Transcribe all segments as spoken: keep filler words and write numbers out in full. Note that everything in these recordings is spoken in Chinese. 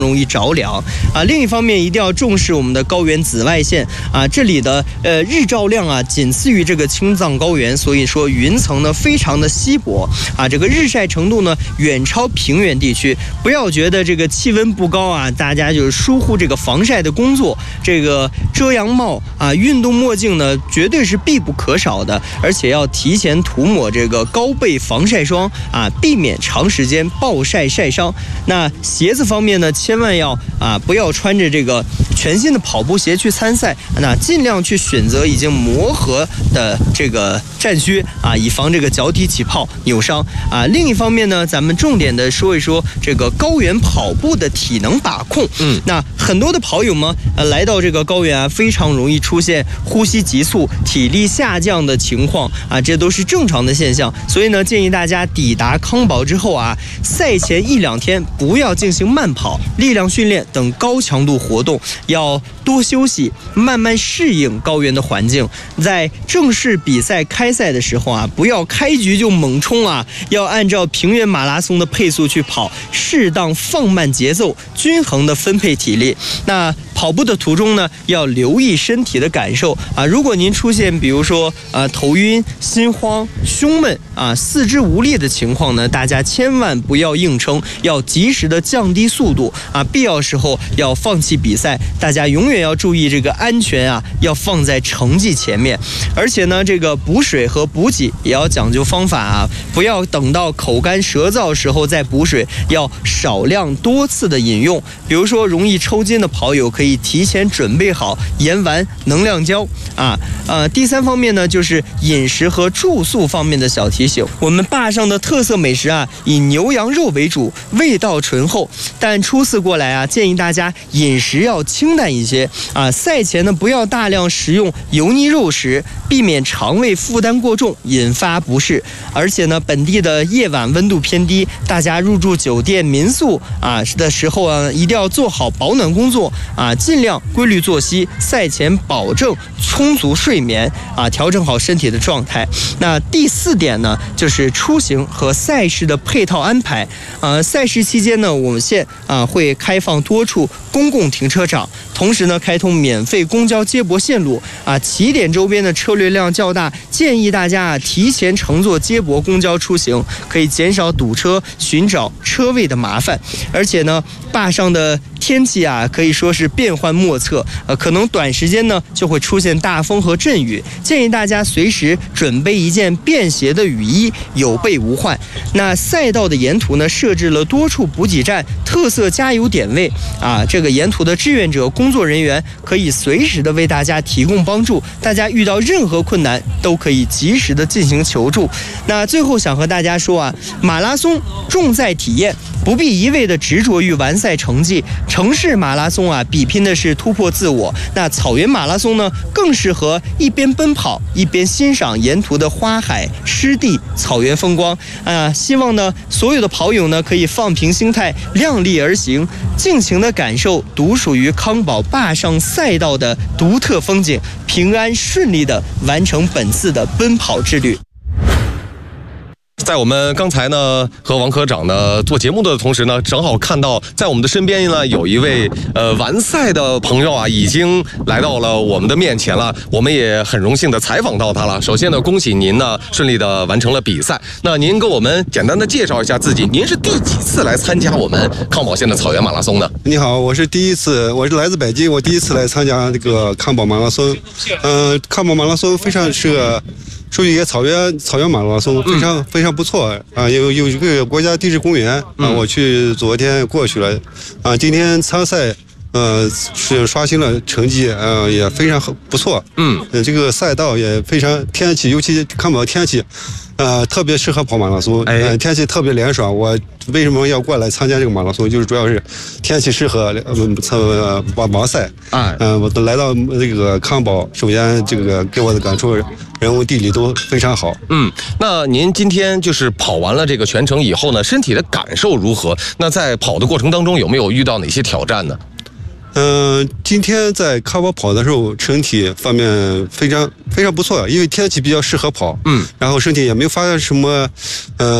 容易着凉啊。另一方面，一定要重视我们的高原紫外线啊，这里的呃日照量啊仅次于这个青藏高原，所以说云层呢非常的稀薄啊，这个日晒程度呢远超平原地区。不要觉得这个气温不高啊，大家就是疏忽这个防晒的工作，这个遮阳帽啊、运动墨镜呢绝对是必不可少的，而且要提前涂抹这个高倍防晒霜啊，避免长时间暴晒晒伤。那鞋子方面呢，千万要啊不要穿着这个全新的跑步鞋去参赛，那尽量去选择已经磨合的这个战靴啊，以防这个脚底起泡扭伤啊。另一方面呢，咱们重点的说一说这个高原跑步的体能把控。嗯，那很多的跑友们呃来到这个高原啊，非常容易出现呼吸急促、体力下降的情况啊，这都是正常的现象。所以呢，建议大家抵达康保之后啊，赛前一两天不要进行慢跑、力量训练等高强度活动，要多休息，慢慢适应高原的环境。在正式比赛开赛的时候啊，不要开局就猛冲啊，要按照平原马拉松的配速去跑，适当放慢节奏，均衡的分配体力。那跑步的途中呢，要留意身体的感受啊。如果您出现比如说啊头晕、心慌、胸闷啊、四肢无力的情况呢，大家千万不要硬撑，要及时的降低速度啊，必要时候要放弃比赛。大家永远要注意这个安全啊，要放在成绩前面。而且呢，这个补水和补给也要讲究方法啊，不要等到口干舌燥时候再补水，要少量多次的饮用。比如说容易抽筋的跑友可以提前准备好盐丸、能量胶啊。呃，第三方面呢，就是饮食和住宿方面的小提醒。我们坝上的特色美食啊，以牛羊肉为主，味道醇厚，但初次过来啊，建议大家饮食要清淡一些啊。赛前呢，不要大量食用油腻肉食，避免肠胃负担过重，引发不适。而且呢，本地的夜晚温度偏低，大家入住酒店、民宿啊的时候啊，一定要做好保暖工作啊，尽量规律作息，赛前保证充足睡眠啊，调整好身体的状态。那第四点呢，就是出行和赛事的配套安排。呃，赛事期间呢，我们县啊会开放多处公共停车场，同时呢，开通免费公交接驳线路啊。起点周边的车流量较大，建议大家啊提前乘坐接驳公交出行，可以减少堵车、寻找车位的麻烦。而且呢，坝上的天气啊，可以说是变幻莫测，呃，可能短时间呢就会出现大风和阵雨，建议大家随时准备一件便携的雨衣，有备无患。那赛道的沿途呢，设置了多处补给站、特色加油点位啊，这个沿途的志愿者工作人员可以随时的为大家提供帮助，大家遇到任何困难都可以及时的进行求助。那最后想和大家说啊，马拉松重在体验，不必一味的执着于完赛成绩。城市马拉松啊，比拼的是突破自我；那草原马拉松呢，更适合一边奔跑一边欣赏沿途的花海、湿地、草原风光啊。希望呢，所有的跑友呢，可以放平心态，量力而行，尽情的感受独属于康保坝上赛道的独特风景，平安顺利的完成本次的奔跑之旅。 在我们刚才呢和王科长呢做节目的同时呢，正好看到在我们的身边呢有一位呃完赛的朋友啊，已经来到了我们的面前了。我们也很荣幸的采访到他了。首先呢，恭喜您呢顺利的完成了比赛。那您给我们简单的介绍一下自己，您是第几次来参加我们康保县的草原马拉松呢？ 你好，我是第一次，我是来自北京，我第一次来参加这个康保马拉松。嗯、呃，康保马拉松非常是个属于一个草原草原马拉松，非常、嗯、非常不错啊！有有一个国家地质公园啊，嗯、我去昨天过去了啊，今天参赛。呃，是刷新了成绩，呃，也非常不错。嗯，呃，这个赛道也非常，天气尤其康保天气，呃，特别适合跑马拉松。哎，呃、天气特别凉爽。我为什么要过来参加这个马拉松？就是主要是天气适合呃完完赛。哎，嗯、呃，我来到这个康保，首先这个给我的感触，人文地理都非常好。 嗯，那您今天就是跑完了这个全程以后呢，身体的感受如何？那在跑的过程当中有没有遇到哪些挑战呢？ 嗯、呃，今天在康保跑的时候，身体方面非常非常不错，因为天气比较适合跑。嗯，然后身体也没有发生什么，呃，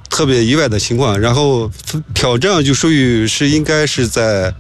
特别意外的情况。然后挑战就属于是应该是在